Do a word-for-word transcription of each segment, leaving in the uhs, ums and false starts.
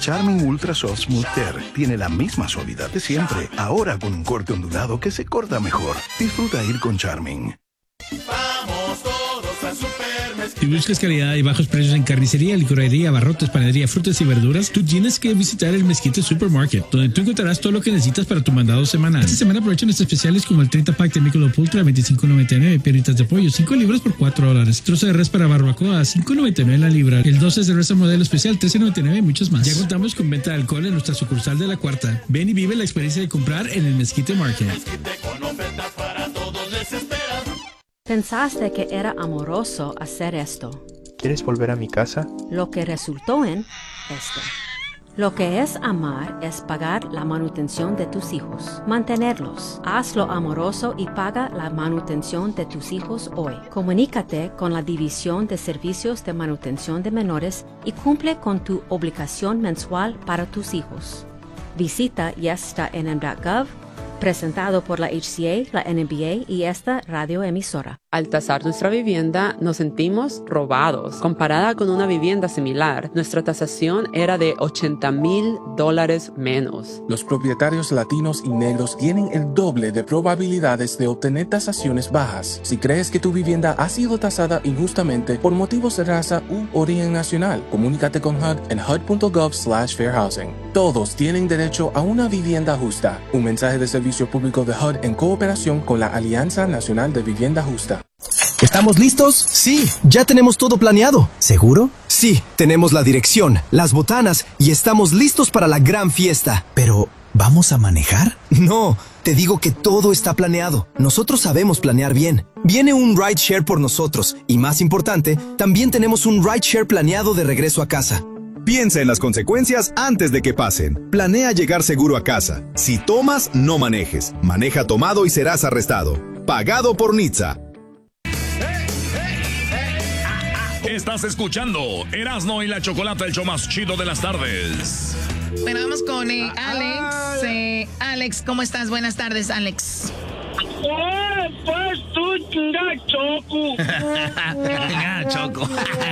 Charmin Ultra Soft Smooth Tear tiene la misma suavidad de siempre, ahora con un corte ondulado que se corta mejor. Disfruta ir con Charmin. Vamos todos al Supermercado. Si buscas calidad y bajos precios en carnicería, licorería, abarrotes, panadería, frutas y verduras, tú tienes que visitar el Mezquite Supermarket, donde tú encontrarás todo lo que necesitas para tu mandado semanal. Esta semana aprovecha nuestros especiales como el treinta pack de Michelob Ultra a veinticinco noventa y nueve, piernitas de pollo cinco libras por cuatro dólares, trozo de res para barbacoa a cinco noventa y nueve la libra, el doce es de res a modelo especial trece noventa y nueve y muchos más. Ya contamos con venta de alcohol en nuestra sucursal de la Cuarta. Ven y vive la experiencia de comprar en el Mezquite Market. Mezquite con ofertas para todos les espera. Pensaste que era amoroso hacer esto. ¿Quieres volver a mi casa? Lo que resultó en esto. Lo que es amar es pagar la manutención de tus hijos, mantenerlos. Hazlo amoroso y paga la manutención de tus hijos hoy. Comunícate con la División de Servicios de Manutención de Menores y cumple con tu obligación mensual para tus hijos. Visita yes punto n m punto gov, presentado por la H C A, la N B A y esta radioemisora. Al tasar nuestra vivienda, nos sentimos robados. Comparada con una vivienda similar, nuestra tasación era de ochenta mil dólares menos. Los propietarios latinos y negros tienen el doble de probabilidades de obtener tasaciones bajas. Si crees que tu vivienda ha sido tasada injustamente por motivos de raza u origen nacional, comunícate con H U D en H U D punto gov slash fair housing. Todos tienen derecho a una vivienda justa. Un mensaje de servicio público de H U D en cooperación con la Alianza Nacional de Vivienda Justa. ¿Estamos listos? Sí, ya tenemos todo planeado. ¿Seguro? Sí, tenemos la dirección, las botanas y estamos listos para la gran fiesta. Pero, ¿vamos a manejar? No, te digo que todo está planeado. Nosotros sabemos planear bien. Viene un rideshare por nosotros y, más importante, también tenemos un rideshare planeado de regreso a casa. Piensa en las consecuencias antes de que pasen. Planea llegar seguro a casa. Si tomas, no manejes. Maneja tomado y serás arrestado. Pagado por N H T S A. Estás escuchando Erasmo y la Chocolata, el show más chido de las tardes. Bueno, vamos con eh, Alex. Eh, Alex, ¿cómo estás? Buenas tardes, Alex. ¡Eh, pues tú, chinga, Choco! Chinga, Choco.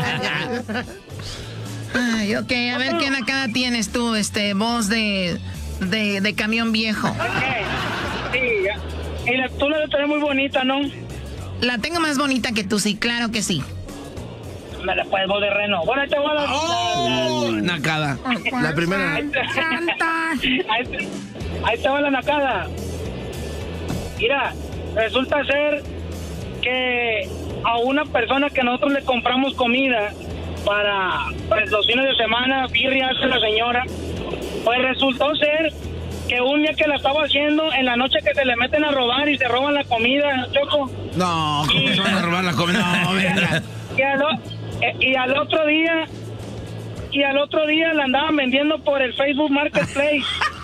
Ay, ok, a ver qué nacada tienes tú, este, voz de, de, de camión viejo. Ok, sí, y la, tú la tenés muy bonita, ¿no? La tengo más bonita que tú, sí, claro que sí. Me la puedes voz de reno. Bueno, ahí te voy a dar. Oh, nacada. La primera. Ahí te, ahí, te, ahí te va la nacada. Mira, resulta ser que a una persona que nosotros le compramos comida para pues, los fines de semana, birrias a la señora, pues resultó ser que un día que la estaba haciendo, en la noche que se le meten a robar y se roban la comida, Choco. No, ¿cómo se van a robar la comida? No, venga. Y al, y al otro día, y al otro día la andaban vendiendo por el Facebook Marketplace.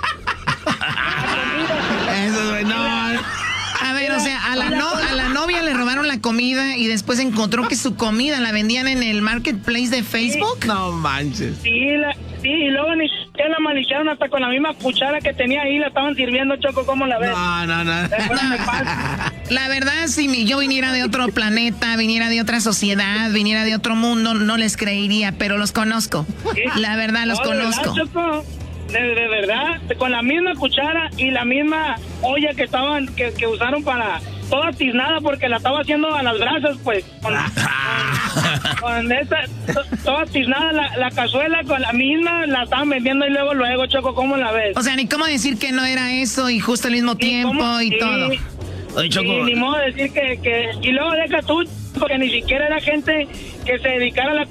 Eso es no. A ver, o sea, a la, no, a la novia le robaron la comida y después encontró que su comida la vendían en el Marketplace de Facebook. Sí. No manches. Sí, la, sí, y luego ni siquiera la maliciaron hasta con la misma cuchara que tenía ahí, la estaban sirviendo, Choco, ¿cómo la ves? No, no, no. La verdad, si yo viniera de otro planeta, viniera de otra sociedad, viniera de otro mundo, no les creería, pero los conozco. ¿Sí? La verdad, los no, conozco. De verdad, Choco, de, de verdad, con la misma cuchara y la misma olla que estaban, que, que usaron para toda tiznada porque la estaba haciendo a las brasas, pues. Con, con, con esa, to, toda tiznada la, la cazuela con la misma la estaban vendiendo y luego, luego, Choco, ¿cómo la ves? O sea, ni cómo decir que no era eso y justo al mismo tiempo cómo, y sí, todo. Oye, Choco. Y ni modo de decir que, que... Y luego deja tú, porque ni siquiera era gente que se dedicara a la